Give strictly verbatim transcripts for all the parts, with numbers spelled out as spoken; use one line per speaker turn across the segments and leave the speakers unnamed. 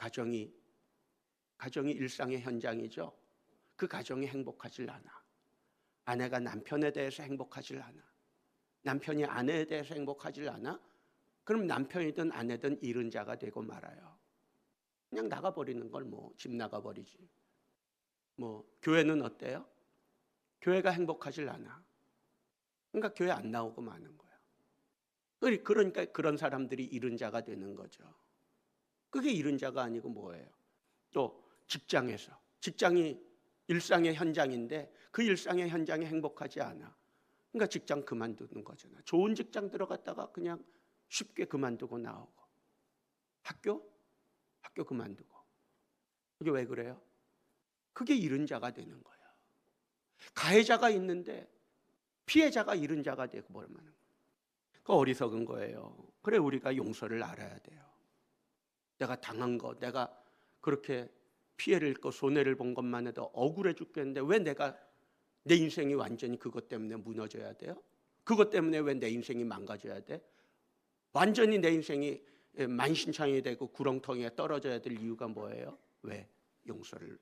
가정이 가정이 일상의 현장이죠. 그 가정이 행복하질 않아. 아내가 남편에 대해서 행복하질 않아. 남편이 아내에 대해서 행복하질 않아. 그럼 남편이든 아내든 잃은 자가 되고 말아요. 그냥 나가버리는 걸 뭐 집 나가버리지. 뭐 교회는 어때요? 교회가 행복하질 않아. 그러니까 교회 안 나오고 마는 거야. 그러니까 그런 사람들이 잃은 자가 되는 거죠. 그게 잃은 자가 아니고 뭐예요? 또 직장에서 직장이 일상의 현장인데 그 일상의 현장이 행복하지 않아. 그러니까 직장 그만두는 거잖아. 좋은 직장 들어갔다가 그냥 쉽게 그만두고 나오고. 학교? 학교 그만두고. 그게 왜 그래요? 그게 잃은 자가 되는 거야. 가해자가 있는데 피해자가 잃은 자가 되고 버리는 거예요. 그 어리석은 거예요. 그래 우리가 용서를 알아야 돼요. 내가 당한 거, 내가 그렇게 피해를 입고 손해를 본 것만 해도 억울해 죽겠는데 왜 내가 내 인생이 완전히 그것 때문에 무너져야 돼요? 그것 때문에 왜 내 인생이 망가져야 돼? 완전히 내 인생이 만신창이 되고 구렁텅이에 떨어져야 될 이유가 뭐예요? 왜? 용서를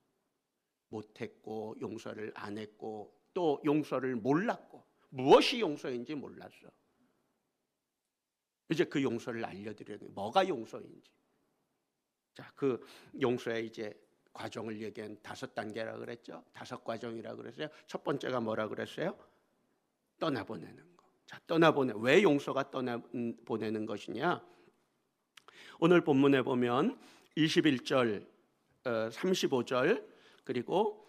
못했고 용서를 안 했고 또 용서를 몰랐고 무엇이 용서인지 몰랐어. 이제 그 용서를 알려드려야 돼요. 뭐가 용서인지. 자, 그 용서의 이제 과정을 얘기한 다섯 단계라 그랬죠. 다섯 과정이라 그랬어요. 첫 번째가 뭐라 그랬어요? 떠나보내는 거. 자, 떠나보내. 왜 용서가 떠나보내는 것이냐? 오늘 본문에 보면 이십일 절, 삼십오 절 그리고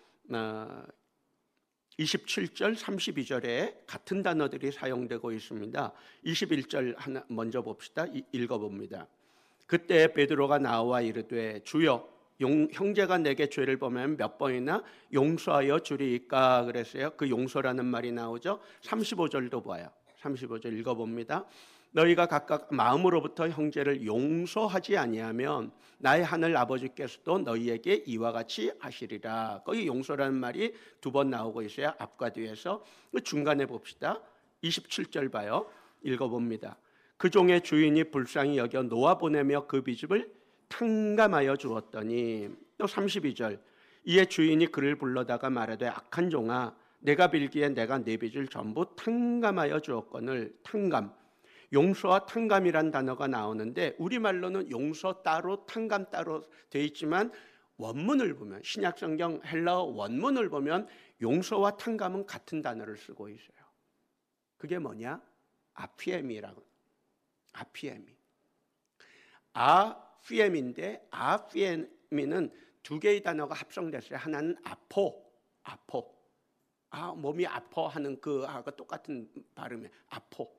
이십칠 절, 삼십이 절에 같은 단어들이 사용되고 있습니다. 이십일 절 하나 먼저 봅시다. 읽어봅니다. 그때 베드로가 나와 이르되 주여 용, 형제가 내게 죄를 범하면 몇 번이나 용서하여 주리이까 그랬어요. 그 용서라는 말이 나오죠. 삼십오 절도 봐요. 삼십오 절 읽어봅니다. 너희가 각각 마음으로부터 형제를 용서하지 아니하면 나의 하늘 아버지께서도 너희에게 이와 같이 하시리라. 거기 용서라는 말이 두 번 나오고 있어요. 앞과 뒤에서. 그 중간에 봅시다. 이십칠 절 봐요. 읽어봅니다. 그 종의 주인이 불쌍히 여겨 놓아보내며 그 빚을 탕감하여 주었더니 또 삼십이 절 이에 주인이 그를 불러다가 말하되 악한 종아 내가 빌기에 내가 네 빚을 전부 탕감하여 주었거늘. 탕감, 용서와 탕감이란 단어가 나오는데 우리말로는 용서 따로 탕감 따로 돼 있지만 원문을 보면 신약성경 헬라어 원문을 보면 용서와 탕감은 같은 단어를 쓰고 있어요. 그게 뭐냐? 아피엠이라고. 아피엠이. 아피엠인데 아피엠이는 두 개의 단어가 합성됐어요. 하나는 아포, 아포. 아, 몸이 아파하는 그하고 똑같은 발음이에요. 아포.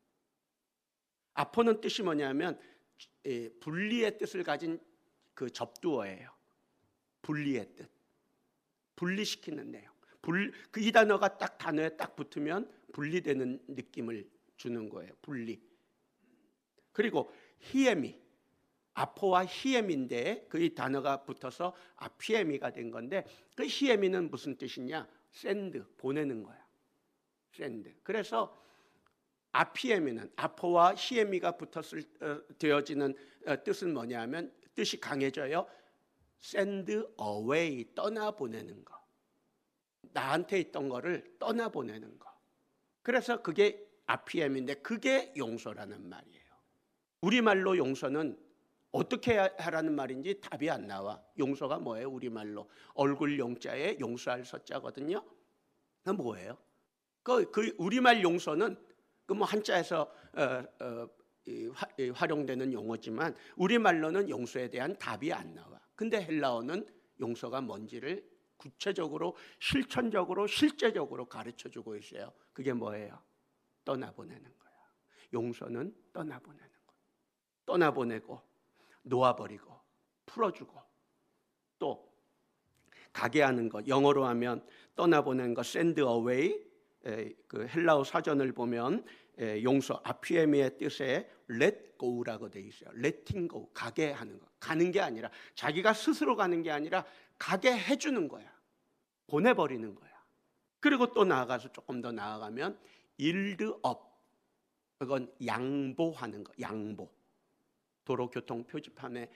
아포는 뜻이 뭐냐면 분리의 뜻을 가진 그 접두어예요. 분리의 뜻. 분리시키는 내용. 분, 그 이 단어가 딱 단어에 딱 붙으면 분리되는 느낌을 주는 거예요. 분리. 그리고 히에미. 아포와 히에미인데 그 이 단어가 붙어서 아피에미가 된 건데 그 히에미는 무슨 뜻이냐? 샌드, 보내는 거야. 샌드. 그래서 아피에미는 아포와 히에미가 붙었을 어, 되어지는 어, 뜻은 뭐냐면 뜻이 강해져요. send away, 떠나보내는 거. 나한테 있던 거를 떠나보내는 거. 그래서 그게 아피엠인데 그게 용서라는 말이에요. 우리말로 용서는 어떻게 하라는 말인지 답이 안 나와. 용서가 뭐예요? 우리말로 얼굴 용자에 용서할 서자거든요. 그 뭐예요? 그, 그 우리말 용서는 그 뭐 한자에서 어, 어, 이, 화, 이, 활용되는 용어지만 우리말로는 용서에 대한 답이 안 나와. 근데 헬라어는 용서가 뭔지를 구체적으로 실천적으로 실제적으로 가르쳐주고 있어요. 그게 뭐예요? 떠나보내는 거야. 용서는 떠나보내는 거야. 떠나보내고 놓아버리고 풀어주고 또 가게 하는 것. 영어로 하면 떠나보내는 거 send away. 그 헬라어 사전을 보면 용서 아피에미의 뜻에 let go라고 돼 있어요. letting go, 가게 하는 거. 가는 게 아니라 자기가 스스로 가는 게 아니라 가게 해주는 거야. 보내버리는 거야. 그리고 또 나아가서 조금 더 나아가면 yield up, 그건 양보하는 거. 양보. 도로교통 표지판에